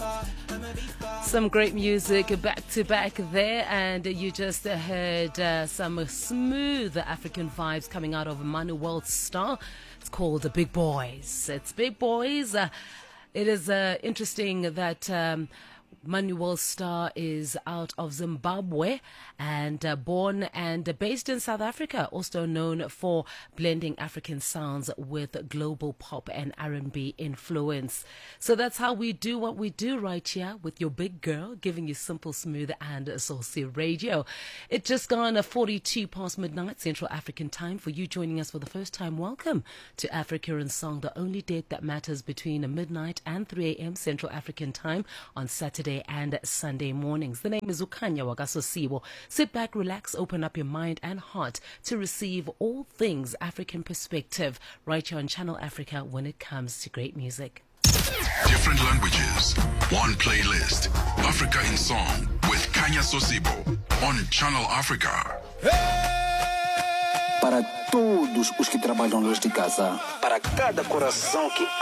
Some great music back to back there, and you just heard some smooth African vibes coming out of Manuel Star. It's called Big Boys. It's Big Boys. It is interesting that Manuel Star is out of Zimbabwe and born and based in South Africa, also known for blending African sounds with global pop and R&B influence. So that's how we do what we do right here with your big girl, giving you simple, smooth and saucy radio. It just gone 42 past midnight Central African time. For you joining us for the first time, welcome to Africa in Song, the only date that matters between midnight and 3 a.m. Central African time on Saturday and Sunday mornings. The name is Ukanya Wagasosibo. Sit back, relax, open up your mind and heart to receive all things African perspective right here on Channel Africa when it comes to great music. Different languages, one playlist. Africa in Song with Kanya Sosibo on Channel Africa. Para todos os que trabalham longe de casa, para cada coração que